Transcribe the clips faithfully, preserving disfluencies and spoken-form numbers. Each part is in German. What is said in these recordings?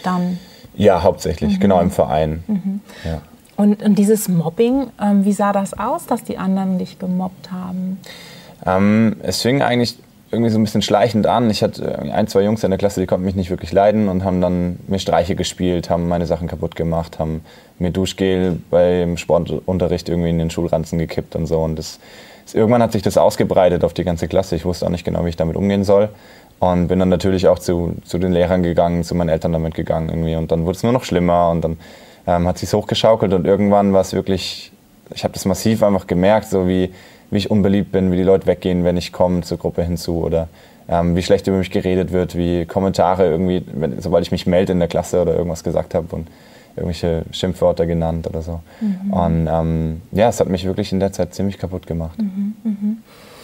dann? Ja, hauptsächlich, mhm. genau, im Verein. Mhm. Ja. Und, und dieses Mobbing, ähm, wie sah das aus, dass die anderen dich gemobbt haben? Ähm, es fing eigentlich irgendwie so ein bisschen schleichend an. Ich hatte ein, zwei Jungs in der Klasse, die konnten mich nicht wirklich leiden und haben dann mir Streiche gespielt, haben meine Sachen kaputt gemacht, haben mir Duschgel beim Sportunterricht irgendwie in den Schulranzen gekippt und so. Und das, das, irgendwann hat sich das ausgebreitet auf die ganze Klasse. Ich wusste auch nicht genau, wie ich damit umgehen soll. Und bin dann natürlich auch zu, zu den Lehrern gegangen, zu meinen Eltern damit gegangen irgendwie. Und dann wurde es nur noch schlimmer und dann ähm, hat es sich hochgeschaukelt und irgendwann war es wirklich, ich habe das massiv einfach gemerkt, so wie wie ich unbeliebt bin, wie die Leute weggehen, wenn ich komme zur Gruppe hinzu oder ähm, wie schlecht über mich geredet wird, wie Kommentare irgendwie, wenn, sobald ich mich melde in der Klasse oder irgendwas gesagt habe und irgendwelche Schimpfwörter genannt oder so. Mhm. Und ähm, ja, es hat mich wirklich in der Zeit ziemlich kaputt gemacht. Mhm, mhm.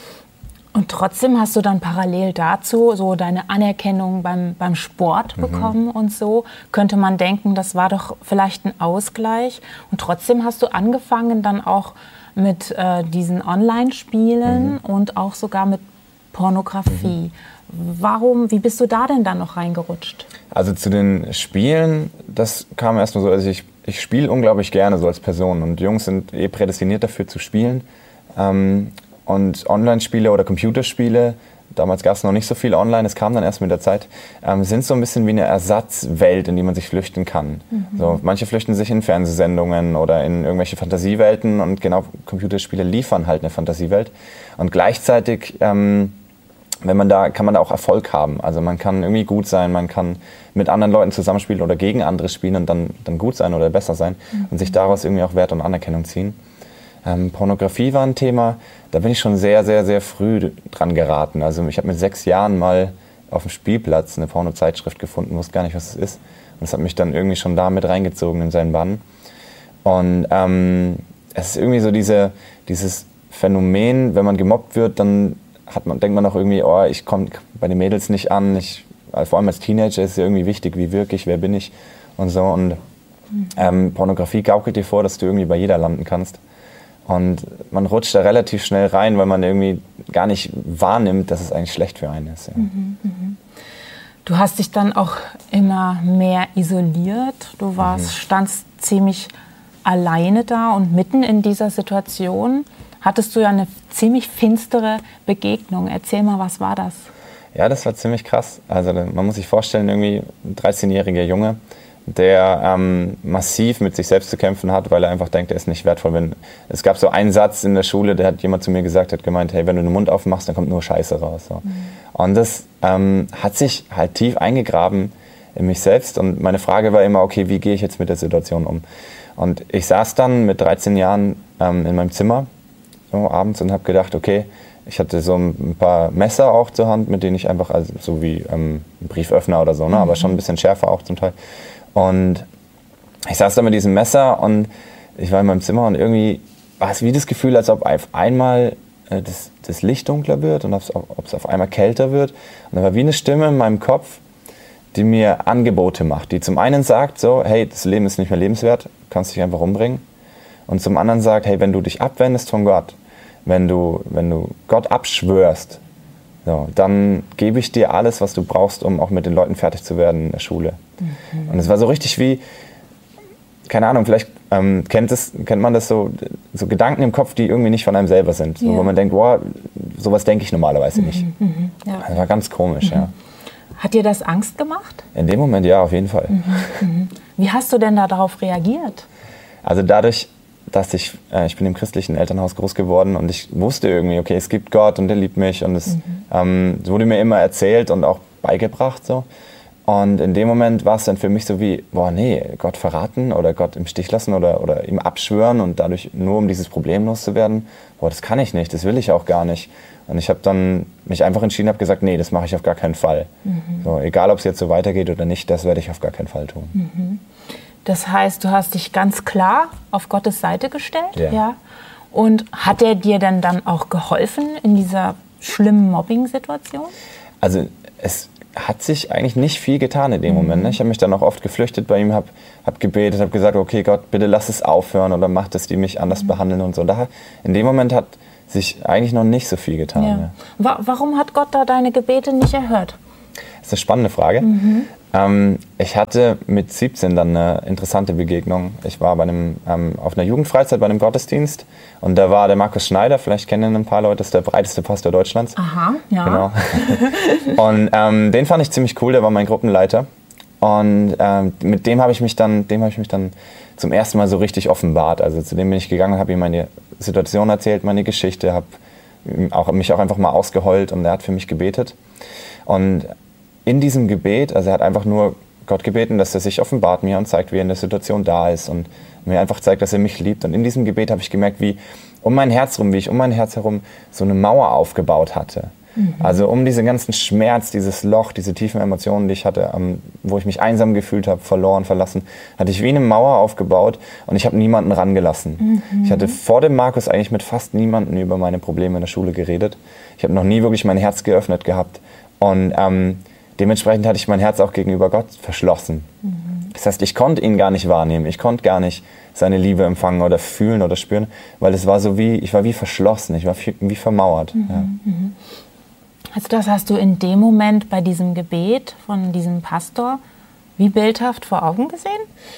Und trotzdem hast du dann parallel dazu so deine Anerkennung beim, beim Sport bekommen mhm. und so. Könnte man denken, das war doch vielleicht ein Ausgleich. Und trotzdem hast du angefangen dann auch mit äh, diesen Online-Spielen mhm. und auch sogar mit Pornografie. Mhm. Warum, wie bist du da denn dann noch reingerutscht? Also zu den Spielen, das kam erstmal so, also ich, ich spiele unglaublich gerne so als Person und Jungs sind eh prädestiniert dafür zu spielen. Ähm, und Online-Spiele oder Computerspiele, damals gab es noch nicht so viel online, es kam dann erst mit der Zeit, ähm, sind so ein bisschen wie eine Ersatzwelt, in die man sich flüchten kann. Mhm. So, manche flüchten sich in Fernsehsendungen oder in irgendwelche Fantasiewelten und genau Computerspiele liefern halt eine Fantasiewelt. Und gleichzeitig, ähm, wenn man da, kann man da auch Erfolg haben. Also man kann irgendwie gut sein, man kann mit anderen Leuten zusammenspielen oder gegen andere spielen und dann, dann gut sein oder besser sein mhm. und sich daraus irgendwie auch Wert und Anerkennung ziehen. Ähm, Pornografie war ein Thema, da bin ich schon sehr, sehr, sehr früh dran geraten. Also ich habe mit sechs Jahren mal auf dem Spielplatz eine Porno-Zeitschrift gefunden, wusste gar nicht, was es ist. Und das hat mich dann irgendwie schon da mit reingezogen in seinen Bann. Und ähm, es ist irgendwie so diese, dieses Phänomen, wenn man gemobbt wird, dann hat man, denkt man auch irgendwie, oh, ich komme bei den Mädels nicht an. Ich, also vor allem als Teenager ist es irgendwie wichtig, wie wirke ich, wer bin ich und so. Und ähm, Pornografie gaukelt dir vor, dass du irgendwie bei jeder landen kannst. Und man rutscht da relativ schnell rein, weil man irgendwie gar nicht wahrnimmt, dass es eigentlich schlecht für einen ist. Ja. Mhm, mhm. Du hast dich dann auch immer mehr isoliert. Du warst, mhm. standst ziemlich alleine da und mitten in dieser Situation hattest du ja eine ziemlich finstere Begegnung. Erzähl mal, was war das? Ja, das war ziemlich krass. Also man muss sich vorstellen, irgendwie ein dreizehnjähriger Junge, der ähm, massiv mit sich selbst zu kämpfen hat, weil er einfach denkt, er ist nicht wertvoll. Wenn, es gab so einen Satz in der Schule, der hat jemand zu mir gesagt, hat gemeint, hey, wenn du den Mund aufmachst, dann kommt nur Scheiße raus. So. Mhm. Und das ähm, hat sich halt tief eingegraben in mich selbst. Und meine Frage war immer, okay, wie gehe ich jetzt mit der Situation um? Und ich saß dann mit dreizehn Jahren ähm, in meinem Zimmer so abends und habe gedacht, okay, ich hatte so ein paar Messer auch zur Hand, mit denen ich einfach, also so wie ähm, ein Brieföffner oder so, ne, mhm. aber schon ein bisschen schärfer auch zum Teil. Und ich saß da mit diesem Messer und ich war in meinem Zimmer und irgendwie war es wie das Gefühl, als ob auf einmal äh, das, das Licht dunkler wird und ob es auf einmal kälter wird. Und da war wie eine Stimme in meinem Kopf, die mir Angebote macht, die zum einen sagt so, hey, das Leben ist nicht mehr lebenswert, du kannst dich einfach umbringen. Und zum anderen sagt, hey, wenn du dich abwendest von Gott, wenn du, wenn du Gott abschwörst, so, dann gebe ich dir alles, was du brauchst, um auch mit den Leuten fertig zu werden in der Schule. Mhm. Und es war so richtig wie, keine Ahnung, vielleicht ähm, kennt, es, kennt man das so, so Gedanken im Kopf, die irgendwie nicht von einem selber sind. So, ja. Wo man denkt, wow, sowas denke ich normalerweise mhm. nicht. Mhm. Ja. Das war ganz komisch, mhm. ja. Hat dir das Angst gemacht? In dem Moment ja, auf jeden Fall. Mhm. Mhm. Wie hast du denn da darauf reagiert? Also dadurch, dass ich, äh, ich bin im christlichen Elternhaus groß geworden und ich wusste irgendwie, okay, es gibt Gott und der liebt mich und es, mhm. ähm, es wurde mir immer erzählt und auch beigebracht so. Und in dem Moment war es dann für mich so wie, boah nee, Gott verraten oder Gott im Stich lassen oder, oder ihm abschwören und dadurch nur um dieses Problem loszuwerden, boah, das kann ich nicht, das will ich auch gar nicht. Und ich habe dann mich einfach entschieden, habe gesagt, nee, das mache ich auf gar keinen Fall. Mhm. So, egal, ob es jetzt so weitergeht oder nicht, das werde ich auf gar keinen Fall tun. Mhm. Das heißt, du hast dich ganz klar auf Gottes Seite gestellt, ja. ja? Und hat er dir denn dann auch geholfen in dieser schlimmen Mobbing-Situation? Also es hat sich eigentlich nicht viel getan in dem mhm. Moment. Ne? Ich habe mich dann auch oft geflüchtet bei ihm, habe hab gebetet, habe gesagt, okay Gott, bitte lass es aufhören oder mach, dass die mich anders mhm. behandeln und so. Und da, in dem Moment hat sich eigentlich noch nicht so viel getan. Ja. Ja. Wa- warum hat Gott da deine Gebete nicht erhört? Das ist eine spannende Frage. Mhm. Ähm, ich hatte mit siebzehn dann eine interessante Begegnung. Ich war bei einem, ähm, auf einer Jugendfreizeit bei einem Gottesdienst und da war der Markus Schneider, vielleicht kennen ihn ein paar Leute, das ist der breiteste Pastor Deutschlands. Aha, ja. Genau. Und ähm, den fand ich ziemlich cool, der war mein Gruppenleiter. Und ähm, mit dem habe ich mich dann, dem habe ich mich dann zum ersten Mal so richtig offenbart. Also zu dem bin ich gegangen und habe ihm meine Situation erzählt, meine Geschichte, habe auch, mich auch einfach mal ausgeheult und er hat für mich gebetet. Und in diesem Gebet, also er hat einfach nur Gott gebeten, dass er sich offenbart mir und zeigt, wie er in der Situation da ist und mir einfach zeigt, dass er mich liebt. Und in diesem Gebet habe ich gemerkt, wie um mein Herz herum, wie ich um mein Herz herum so eine Mauer aufgebaut hatte. Mhm. Also um diesen ganzen Schmerz, dieses Loch, diese tiefen Emotionen, die ich hatte, um, wo ich mich einsam gefühlt habe, verloren, verlassen, hatte ich wie eine Mauer aufgebaut und ich habe niemanden rangelassen. Mhm. Ich hatte vor dem Markus eigentlich mit fast niemandem über meine Probleme in der Schule geredet. Ich habe noch nie wirklich mein Herz geöffnet gehabt und ähm, dementsprechend hatte ich mein Herz auch gegenüber Gott verschlossen. Mhm. Das heißt, ich konnte ihn gar nicht wahrnehmen. Ich konnte gar nicht seine Liebe empfangen oder fühlen oder spüren, weil es war so wie, ich war wie verschlossen, ich war wie vermauert. Mhm. Ja. Mhm. Also das hast du in dem Moment bei diesem Gebet von diesem Pastor wie bildhaft vor Augen gesehen?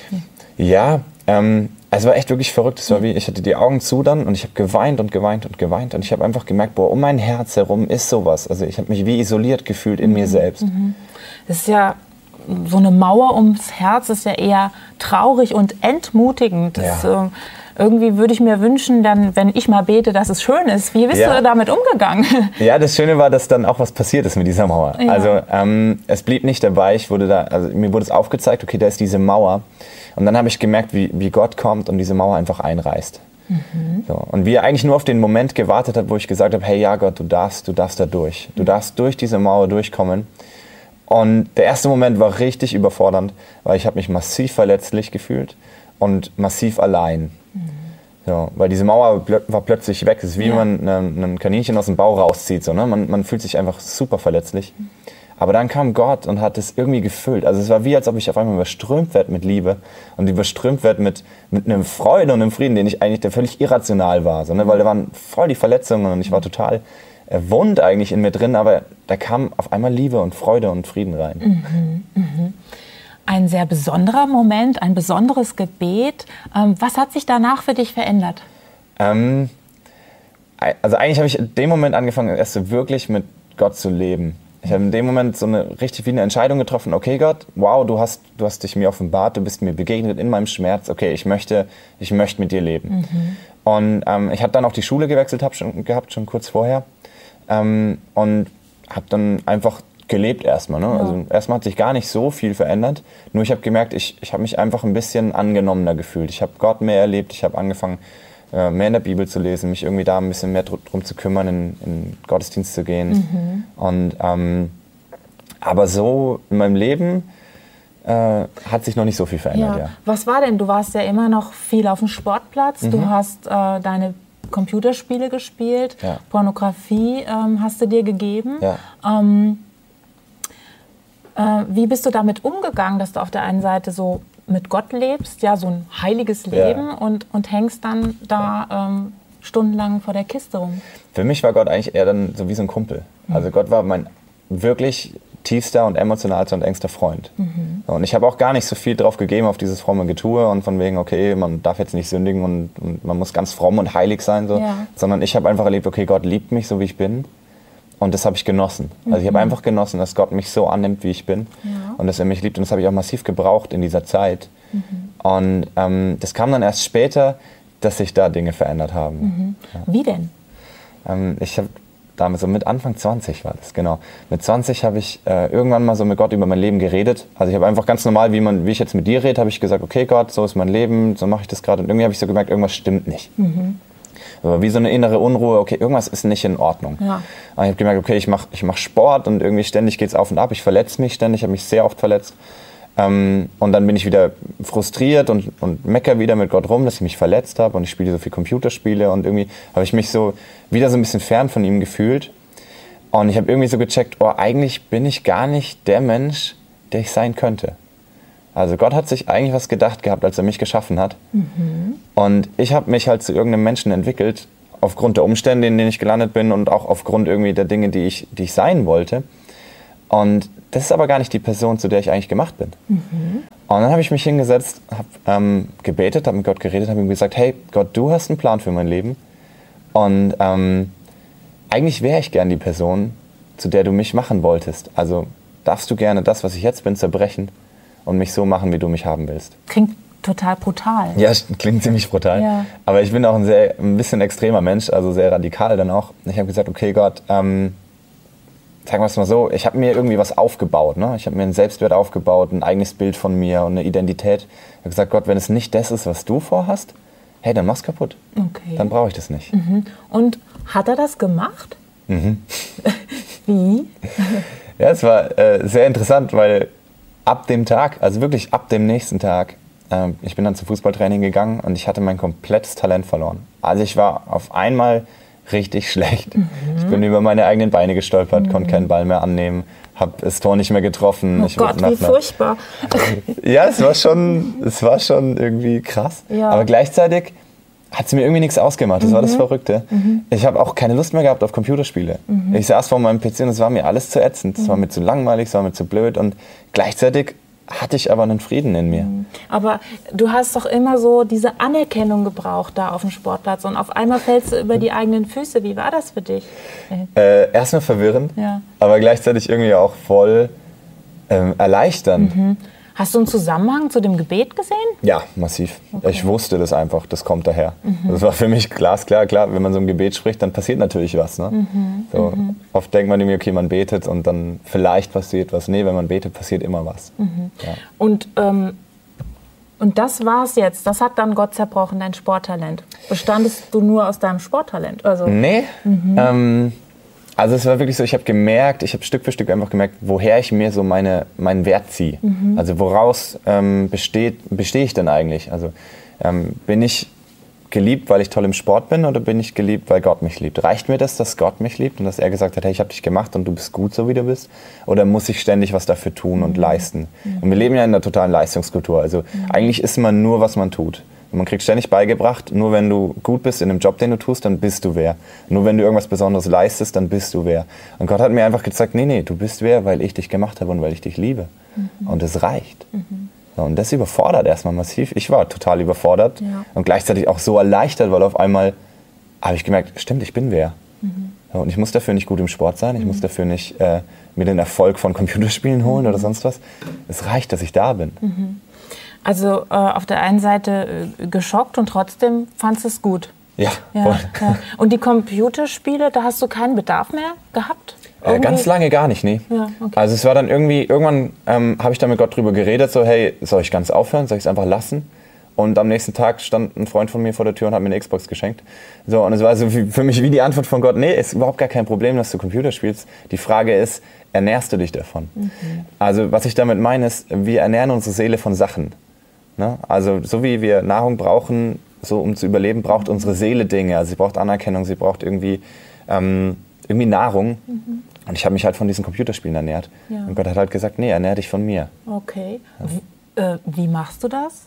Ja, ähm, es war echt wirklich verrückt. Es war wie, ich hatte die Augen zu dann und ich habe geweint und geweint und geweint und ich habe einfach gemerkt, boah, um mein Herz herum ist sowas. Also ich habe mich wie isoliert gefühlt in mhm. mir selbst. Das ist ja so eine Mauer ums Herz, ist ja eher traurig und entmutigend. Das, ja. äh, irgendwie würde ich mir wünschen, dann, wenn ich mal bete, dass es schön ist. Wie bist ja. du damit umgegangen? Ja, das Schöne war, dass dann auch was passiert ist mit dieser Mauer. Ja. Also ähm, es blieb nicht dabei. Ich wurde da, also mir wurde es aufgezeigt, okay, da ist diese Mauer. Und dann habe ich gemerkt, wie, wie Gott kommt und diese Mauer einfach einreißt. Mhm. So, und wie er eigentlich nur auf den Moment gewartet hat, wo ich gesagt habe, hey, ja Gott, du darfst, du darfst da durch. Du darfst durch diese Mauer durchkommen. Und der erste Moment war richtig überfordernd, weil ich habe mich massiv verletzlich gefühlt und massiv allein. Mhm. So, weil diese Mauer war plötzlich weg. Es ist wie ja. wenn man ein Kaninchen aus dem Bau rauszieht. So, ne? man, man fühlt sich einfach super verletzlich. Mhm. Aber dann kam Gott und hat es irgendwie gefüllt. Also es war wie, als ob ich auf einmal überströmt werde mit Liebe und überströmt werde mit, mit einem Freude und einem Frieden, den ich eigentlich, der völlig irrational war. So, ne? Weil da waren voll die Verletzungen und ich war total äh, wund eigentlich in mir drin, aber da kam auf einmal Liebe und Freude und Frieden rein. Mhm, mh. Ein sehr besonderer Moment, ein besonderes Gebet. Ähm, was hat sich danach für dich verändert? Ähm, also eigentlich habe ich in dem Moment angefangen, erst so wirklich mit Gott zu leben. Ich habe in dem Moment so eine richtig wie eine Entscheidung getroffen, okay Gott, wow, du hast, du hast dich mir offenbart, du bist mir begegnet in meinem Schmerz, okay, ich möchte, ich möchte mit dir leben. Mhm. Und ähm, ich habe dann auch die Schule gewechselt hab schon, gehabt, schon kurz vorher ähm, und habe dann einfach gelebt erstmal. Ne? Ja. Also erstmal hat sich gar nicht so viel verändert, nur ich habe gemerkt, ich, ich habe mich einfach ein bisschen angenommener gefühlt. Ich habe Gott mehr erlebt, ich habe angefangen, mehr in der Bibel zu lesen, mich irgendwie da ein bisschen mehr drum zu kümmern, in, in Gottesdienst zu gehen. Mhm. Und, ähm, aber so in meinem Leben äh, hat sich noch nicht so viel verändert. Ja. Ja. Was war denn? Du warst ja immer noch viel auf dem Sportplatz, mhm. du hast äh, deine Computerspiele gespielt, ja. Pornografie ähm, hast du dir gegeben. Ja. Ähm, äh, wie bist du damit umgegangen, dass du auf der einen Seite so mit Gott lebst, ja, so ein heiliges Leben ja. und, und hängst dann da ähm, stundenlang vor der Kiste rum? Für mich war Gott eigentlich eher dann so wie so ein Kumpel. Mhm. Also Gott war mein wirklich tiefster und emotionalster und engster Freund. Mhm. Und ich habe auch gar nicht so viel drauf gegeben auf dieses fromme Getue und von wegen, okay, man darf jetzt nicht sündigen und, und man muss ganz fromm und heilig sein, so. Ja. Sondern ich habe einfach erlebt, okay, Gott liebt mich so, wie ich bin. Und das habe ich genossen. Also ich habe mhm. einfach genossen, dass Gott mich so annimmt, wie ich bin. Ja. Und dass er mich liebt. Und das habe ich auch massiv gebraucht in dieser Zeit. Mhm. Und ähm, das kam dann erst später, dass sich da Dinge verändert haben. Mhm. Ja. Wie denn? Ähm, ich habe damals, so mit Anfang zwanzig war das, genau. Mit zwanzig habe ich äh, irgendwann mal so mit Gott über mein Leben geredet. Also ich habe einfach ganz normal, wie, man, wie ich jetzt mit dir rede, habe ich gesagt, okay Gott, so ist mein Leben, so mache ich das gerade. Und irgendwie habe ich so gemerkt, irgendwas stimmt nicht. Mhm. Aber wie so eine innere Unruhe, okay, irgendwas ist nicht in Ordnung. Ja. Und ich habe gemerkt, okay, ich mache ich mach Sport und irgendwie ständig geht es auf und ab. Ich verletze mich ständig, ich habe mich sehr oft verletzt. Ähm, und dann bin ich wieder frustriert und, und mecker wieder mit Gott rum, dass ich mich verletzt habe und ich spiele so viel Computerspiele und irgendwie habe ich mich so wieder so ein bisschen fern von ihm gefühlt. Und ich habe irgendwie so gecheckt, oh, eigentlich bin ich gar nicht der Mensch, der ich sein könnte. Also Gott hat sich eigentlich was gedacht gehabt, als er mich geschaffen hat. Mhm. Und ich habe mich halt zu irgendeinem Menschen entwickelt, aufgrund der Umstände, in denen ich gelandet bin und auch aufgrund irgendwie der Dinge, die ich, die ich sein wollte. Und das ist aber gar nicht die Person, zu der ich eigentlich gemacht bin. Mhm. Und dann habe ich mich hingesetzt, habe ähm, gebetet, habe mit Gott geredet, habe ihm gesagt, hey Gott, du hast einen Plan für mein Leben. Und ähm, eigentlich wäre ich gern die Person, zu der du mich machen wolltest. Also darfst du gerne das, was ich jetzt bin, zerbrechen und mich so machen, wie du mich haben willst. Klingt total brutal. Ja, klingt ziemlich brutal. Ja. Aber ich bin auch ein, sehr, ein bisschen extremer Mensch, also sehr radikal dann auch. Ich habe gesagt, okay Gott, ähm, sagen wir es mal so, ich habe mir irgendwie was aufgebaut. Ne? Ich habe mir einen Selbstwert aufgebaut, ein eigenes Bild von mir und eine Identität. Ich habe gesagt, Gott, wenn es nicht das ist, was du vorhast, hey, dann mach's kaputt. Okay. Dann brauche ich das nicht. Mhm. Und hat er das gemacht? Mhm. Wie? Ja, es war äh, sehr interessant, weil ab dem Tag, also wirklich ab dem nächsten Tag, äh, ich bin dann zum Fußballtraining gegangen und ich hatte mein komplettes Talent verloren. Also ich war auf einmal richtig schlecht. Mhm. Ich bin über meine eigenen Beine gestolpert, mhm. konnte keinen Ball mehr annehmen, habe das Tor nicht mehr getroffen. Oh ich Gott, wie furchtbar. Ja, es war schon, es war schon irgendwie krass. Ja. Aber gleichzeitig hat es mir irgendwie nichts ausgemacht. Das mhm. war das Verrückte. Mhm. Ich habe auch keine Lust mehr gehabt auf Computerspiele. Mhm. Ich saß vor meinem P C und es war mir alles zu ätzend. Es mhm. war mir zu langweilig, es war mir zu blöd. Und gleichzeitig hatte ich aber einen Frieden in mir. Aber du hast doch immer so diese Anerkennung gebraucht da auf dem Sportplatz und auf einmal fällst du über die eigenen Füße. Wie war das für dich? Äh, erstmal verwirrend, ja. aber gleichzeitig irgendwie auch voll ähm, erleichternd. Mhm. Hast du einen Zusammenhang zu dem Gebet gesehen? Ja, massiv. Okay. Ich wusste das einfach, das kommt daher. Mhm. Das war für mich glasklar. Klar, wenn man so ein Gebet spricht, dann passiert natürlich was. Ne? Mhm. So, mhm. Oft denkt man irgendwie, okay, man betet und dann vielleicht passiert was. Nee, wenn man betet, passiert immer was. Mhm. Ja. Und, ähm, und das war's jetzt. Das hat dann Gott zerbrochen, dein Sporttalent. Bestandest du nur aus deinem Sporttalent? Also, nee, mhm. ähm, also es war wirklich so, ich habe gemerkt, ich habe Stück für Stück einfach gemerkt, woher ich mir so meine, meinen Wert ziehe. Mhm. Also woraus ähm, besteht, bestehe ich denn eigentlich? Also ähm, bin ich geliebt, weil ich toll im Sport bin oder bin ich geliebt, weil Gott mich liebt? Reicht mir das, dass Gott mich liebt und dass er gesagt hat, hey, ich habe dich gemacht und du bist gut, so wie du bist? Oder muss ich ständig was dafür tun und mhm. leisten? Mhm. Und wir leben ja in einer totalen Leistungskultur. Also mhm. eigentlich ist man nur, was man tut. Und man kriegt ständig beigebracht, nur wenn du gut bist in dem Job, den du tust, dann bist du wer. Nur wenn du irgendwas Besonderes leistest, dann bist du wer. Und Gott hat mir einfach gesagt, nee, nee, du bist wer, weil ich dich gemacht habe und weil ich dich liebe. Mhm. Und es reicht. Mhm. Und das überfordert erstmal massiv. Ich war total überfordert ja. und gleichzeitig auch so erleichtert, weil auf einmal habe ich gemerkt, stimmt, ich bin wer. Mhm. Und ich muss dafür nicht gut im Sport sein, ich mhm. muss dafür nicht äh, mir den Erfolg von Computerspielen holen mhm. oder sonst was. Es reicht, dass ich da bin. Mhm. Also äh, auf der einen Seite äh, geschockt und trotzdem fandst du es gut. Ja, ja, voll. Ja. Und die Computerspiele, da hast du keinen Bedarf mehr gehabt? Äh, ganz lange gar nicht, nee. Ja, okay. Also es war dann irgendwie, irgendwann ähm, habe ich da mit Gott drüber geredet, so hey, soll ich ganz aufhören, soll ich es einfach lassen? Und am nächsten Tag stand ein Freund von mir vor der Tür und hat mir eine Xbox geschenkt. So, und es war so für mich wie die Antwort von Gott, nee, ist überhaupt gar kein Problem, dass du Computer spielst. Die Frage ist, ernährst du dich davon? Mhm. Also was ich damit meine ist, wir ernähren unsere Seele von Sachen. Ne? Also so wie wir Nahrung brauchen, so um zu überleben, braucht unsere Seele Dinge. Also sie braucht Anerkennung, sie braucht irgendwie, ähm, irgendwie Nahrung. Mhm. Und ich habe mich halt von diesen Computerspielen ernährt. Ja. Und Gott hat halt gesagt, nee, ernähr dich von mir. Okay. Ja. Wie, äh, wie machst du das?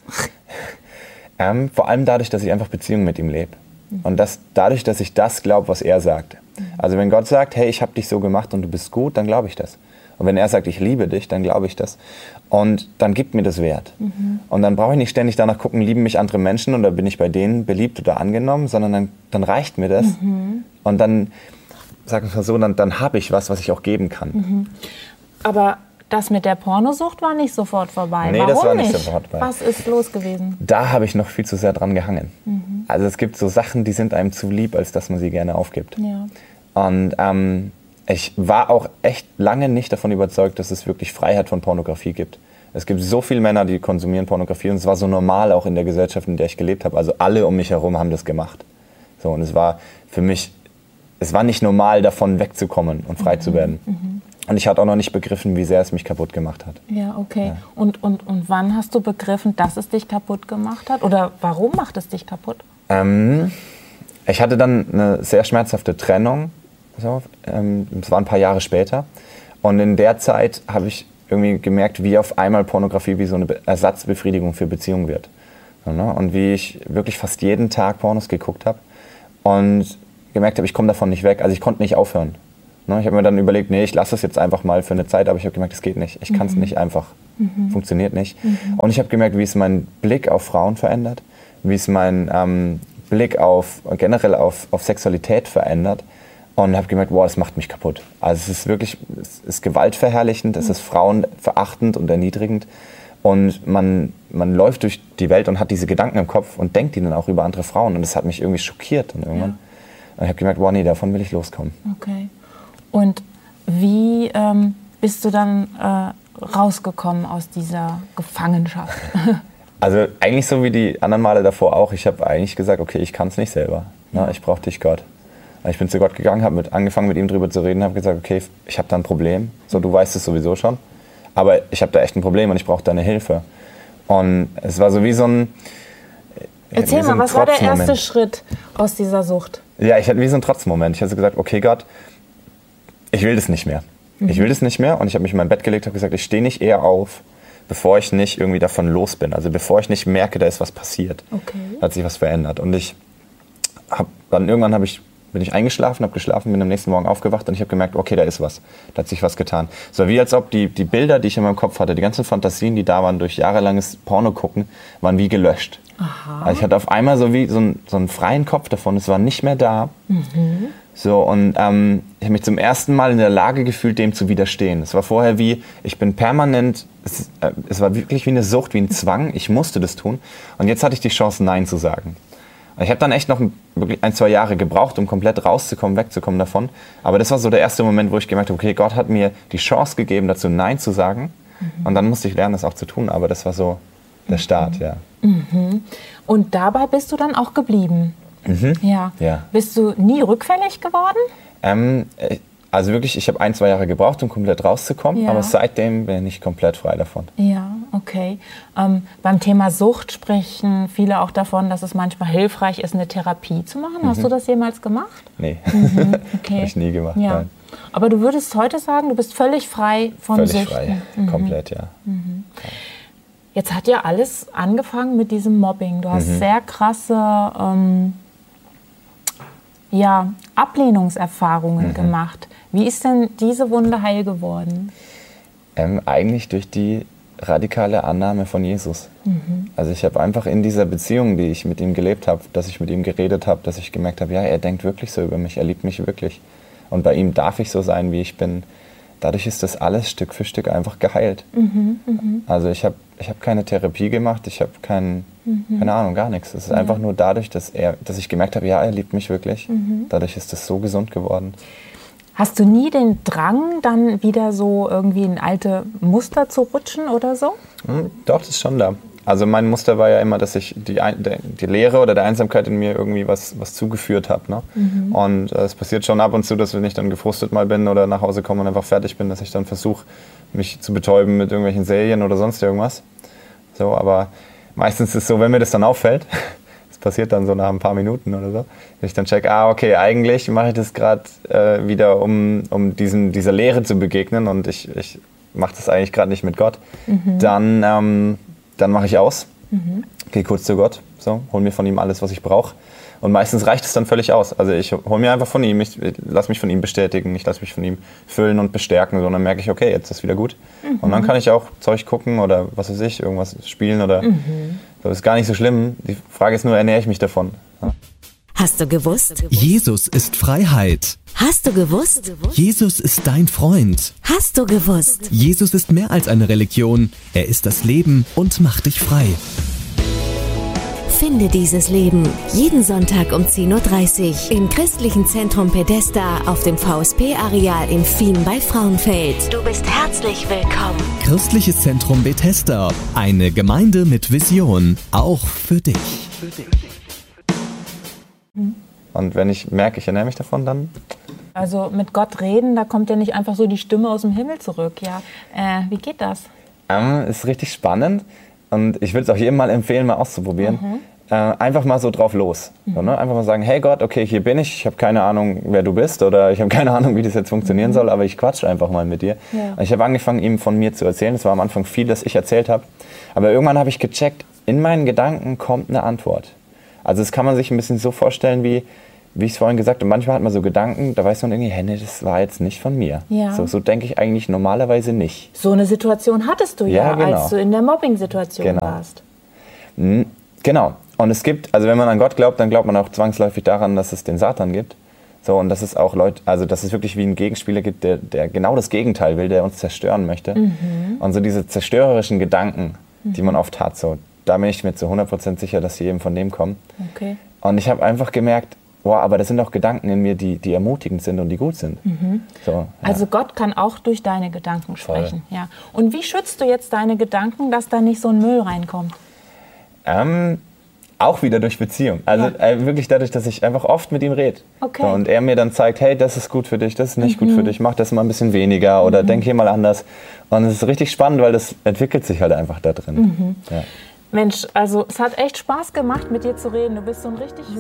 ähm, vor allem dadurch, dass ich einfach Beziehungen mit ihm lebe. Mhm. Und das, dadurch, dass ich das glaube, was er sagt. Mhm. Also wenn Gott sagt, hey, ich habe dich so gemacht und du bist gut, dann glaube ich das. Und wenn er sagt, ich liebe dich, dann glaube ich das. Und dann gibt mir das Wert. Mhm. Und dann brauche ich nicht ständig danach gucken, lieben mich andere Menschen oder bin ich bei denen beliebt oder angenommen, sondern dann, dann reicht mir das. Mhm. Und dann, sagen wir mal so, dann, dann habe ich was, was ich auch geben kann. Mhm. Aber das mit der Pornosucht war nicht sofort vorbei. Nee, Warum das war nicht, nicht sofort vorbei. Was ist los gewesen? Da habe ich noch viel zu sehr dran gehangen. Mhm. Also es gibt so Sachen, die sind einem zu lieb, als dass man sie gerne aufgibt. Ja. Und ähm, ich war auch echt lange nicht davon überzeugt, dass es wirklich Freiheit von Pornografie gibt. Es gibt so viele Männer, die konsumieren Pornografie und es war so normal auch in der Gesellschaft, in der ich gelebt habe. Also alle um mich herum haben das gemacht. So, und es war für mich, es war nicht normal, davon wegzukommen und frei mhm. zu werden. Mhm. Und ich hatte auch noch nicht begriffen, wie sehr es mich kaputt gemacht hat. Ja, okay. Ja. Und, und, und wann hast du begriffen, dass es dich kaputt gemacht hat? Oder warum macht es dich kaputt? Ähm, ich hatte dann eine sehr schmerzhafte Trennung. So, ähm, das war ein paar Jahre später. Und in der Zeit habe ich irgendwie gemerkt, wie auf einmal Pornografie wie so eine Ersatzbefriedigung für Beziehungen wird. So, ne? Und wie ich wirklich fast jeden Tag Pornos geguckt habe und gemerkt habe, ich komme davon nicht weg. Also ich konnte nicht aufhören. Ne, ich habe mir dann überlegt, nee, ich lasse es jetzt einfach mal für eine Zeit, aber ich habe gemerkt, es geht nicht. Ich kann es nicht einfach. Mhm. Funktioniert nicht. Mhm. Und ich habe gemerkt, wie es meinen Blick auf Frauen verändert, wie es meinen ähm, Blick auf, generell auf, auf Sexualität verändert. Und habe gemerkt, wow, das macht mich kaputt. Also es ist wirklich, es ist gewaltverherrlichend, es ist frauenverachtend und erniedrigend. Und man, man läuft durch die Welt und hat diese Gedanken im Kopf und denkt die dann auch über andere Frauen. Und das hat mich irgendwie schockiert dann irgendwann. Ja. Und ich habe gemerkt, wow, nee, davon will ich loskommen. Okay. Und wie ähm, bist du dann äh, rausgekommen aus dieser Gefangenschaft? Also eigentlich so wie die anderen Male davor auch. Ich habe eigentlich gesagt, okay, ich kann es nicht selber. Ja. Ne? Ich brauche dich, Gott. Ich bin zu Gott gegangen, habe mit, angefangen mit ihm drüber zu reden, habe gesagt, okay, ich habe da ein Problem. So, du weißt es sowieso schon. Aber ich habe da echt ein Problem und ich brauche deine Hilfe. Und es war so wie so ein Erzähl wie so mal, ein was war der erste Trotzmoment. Schritt aus dieser Sucht? Ja, ich hatte wie so einen Trotzmoment. Ich habe gesagt, okay Gott, ich will das nicht mehr. Mhm. Ich will das nicht mehr. Und ich habe mich in mein Bett gelegt und habe gesagt, ich stehe nicht eher auf, bevor ich nicht irgendwie davon los bin. Also bevor ich nicht merke, da ist was passiert. Okay. Da hat sich was verändert. Und ich habe dann irgendwann habe ich bin ich eingeschlafen, habe geschlafen, bin am nächsten Morgen aufgewacht und ich habe gemerkt, okay, da ist was. Da hat sich was getan. So wie als ob die, die Bilder, die ich in meinem Kopf hatte, die ganzen Fantasien, die da waren durch jahrelanges Porno gucken, waren wie gelöscht. Aha. Also ich hatte auf einmal so wie so einen, so einen freien Kopf davon, es war nicht mehr da. Mhm. So, und ähm, ich habe mich zum ersten Mal in der Lage gefühlt, dem zu widerstehen. Es war vorher wie, ich bin permanent, es, äh, es war wirklich wie eine Sucht, wie ein Zwang, ich musste das tun. Und jetzt hatte ich die Chance, Nein zu sagen. Ich habe dann echt noch wirklich ein, zwei Jahre gebraucht, um komplett rauszukommen, wegzukommen davon. Aber das war so der erste Moment, wo ich gemerkt habe, okay, Gott hat mir die Chance gegeben, dazu Nein zu sagen. Mhm. Und dann musste ich lernen, das auch zu tun. Aber das war so der Start, ja. Mhm. Und dabei bist du dann auch geblieben? Mhm. Ja. Ja. Bist du nie rückfällig geworden? Ähm, also wirklich, ich habe ein, zwei Jahre gebraucht, um komplett rauszukommen. Ja. Aber seitdem bin ich komplett frei davon. Ja, okay. Ähm, beim Thema Sucht sprechen viele auch davon, dass es manchmal hilfreich ist, eine Therapie zu machen. Mhm. Hast du das jemals gemacht? Nee, mhm. Okay. habe ich nie gemacht. Ja. Nein. Aber du würdest heute sagen, du bist völlig frei von völlig Süchten? Völlig frei, mhm. komplett, ja. Mhm. Jetzt hat ja alles angefangen mit diesem Mobbing. Du hast Mhm. sehr krasse ähm, ja, Ablehnungserfahrungen Mhm. gemacht. Wie ist denn diese Wunde heil geworden? Ähm, eigentlich durch die radikale Annahme von Jesus. Mhm. Also ich habe einfach in dieser Beziehung, die ich mit ihm gelebt habe, dass ich mit ihm geredet habe, dass ich gemerkt habe, ja, er denkt wirklich so über mich, er liebt mich wirklich. Und bei ihm darf ich so sein, wie ich bin. Dadurch ist das alles Stück für Stück einfach geheilt. Mhm, mh. Also ich habe ich hab keine Therapie gemacht, ich habe kein, mhm. keine Ahnung, gar nichts. Es ist ja. einfach nur dadurch, dass, er, dass ich gemerkt habe, ja, er liebt mich wirklich. Mhm. Dadurch ist das so gesund geworden. Hast du nie den Drang, dann wieder so irgendwie in alte Muster zu rutschen oder so? Mhm, doch, das ist schon da. Also mein Muster war ja immer, dass ich die, die Leere oder der Einsamkeit in mir irgendwie was, was zugeführt habe. Ne? Mhm. Und äh, es passiert schon ab und zu, dass wenn ich dann gefrustet mal bin oder nach Hause komme und einfach fertig bin, dass ich dann versuche, mich zu betäuben mit irgendwelchen Serien oder sonst irgendwas. So, aber meistens ist es so, wenn mir das dann auffällt, das passiert dann so nach ein paar Minuten oder so, wenn ich dann check, ah okay, eigentlich mache ich das gerade äh, wieder, um, um diesen, dieser Leere zu begegnen und ich, ich mache das eigentlich gerade nicht mit Gott, mhm. dann... Ähm, Dann mache ich aus, mhm. gehe kurz zu Gott, so, hole mir von ihm alles, was ich brauche. Und meistens reicht es dann völlig aus. Also ich hole mir einfach von ihm, ich lasse mich von ihm bestätigen, ich lasse mich von ihm füllen und bestärken. So, und dann merke ich, okay, jetzt ist wieder gut. Mhm. Und dann kann ich auch Zeug gucken oder was weiß ich, irgendwas spielen. Oder mhm. Das ist gar nicht so schlimm. Die Frage ist nur, ernähre ich mich davon? Ja. Hast du gewusst? Jesus ist Freiheit. Hast du gewusst? Jesus ist dein Freund. Hast du gewusst? Jesus ist mehr als eine Religion. Er ist das Leben und macht dich frei. Finde dieses Leben jeden Sonntag um zehn Uhr dreißig im Christlichen Zentrum Pedesta auf dem V S P-Areal in Fien bei Frauenfeld. Du bist herzlich willkommen. Christliches Zentrum Bethesda. Eine Gemeinde mit Vision. Auch für dich. Für dich. Und wenn ich merke, ich ernähre mich davon, dann... Also mit Gott reden, da kommt ja nicht einfach so die Stimme aus dem Himmel zurück. Ja, äh, wie geht das? Ähm, ist richtig spannend und ich würde es auch jedem mal empfehlen, mal auszuprobieren. Mhm. Äh, einfach mal so drauf los. Mhm. So, ne? Einfach mal sagen, hey Gott, okay, hier bin ich, ich habe keine Ahnung, wer du bist oder ich habe keine Ahnung, wie das jetzt funktionieren mhm. soll, aber ich quatsche einfach mal mit dir. Ja. Und ich habe angefangen, ihm von mir zu erzählen. Es war am Anfang viel, das ich erzählt habe. Aber irgendwann habe ich gecheckt, in meinen Gedanken kommt eine Antwort. Also das kann man sich ein bisschen so vorstellen wie, wie ich es vorhin gesagt habe, manchmal hat man so Gedanken, da weiß man irgendwie, hey, nee, das war jetzt nicht von mir. Ja. So, so denke ich eigentlich normalerweise nicht. So eine Situation hattest du ja, Ja, genau. als du in der Mobbing-Situation Genau. warst. Mhm, genau. Und es gibt, also wenn man an Gott glaubt, dann glaubt man auch zwangsläufig daran, dass es den Satan gibt. So, und dass es auch Leute, also dass es wirklich wie einen Gegenspieler gibt, der, der genau das Gegenteil will, der uns zerstören möchte. Mhm. Und so diese zerstörerischen Gedanken, mhm. die man oft hat, so, da bin ich mir zu hundert Prozent sicher, dass sie eben von dem kommen. Okay. Und ich habe einfach gemerkt, boah, aber das sind auch Gedanken in mir, die, die ermutigend sind und die gut sind. Mhm. So, ja. Also Gott kann auch durch deine Gedanken sprechen. Ja. Und wie schützt du jetzt deine Gedanken, dass da nicht so ein Müll reinkommt? Ähm, auch wieder durch Beziehung. Also ja. äh, wirklich dadurch, dass ich einfach oft mit ihm rede. Okay. So, und er mir dann zeigt, hey, das ist gut für dich, das ist nicht mhm. gut für dich, mach das mal ein bisschen weniger oder mhm. denk hier mal anders. Und es ist richtig spannend, weil das entwickelt sich halt einfach da drin. Mhm. Ja. Mensch, also es hat echt Spaß gemacht, mit dir zu reden. Du bist so ein richtig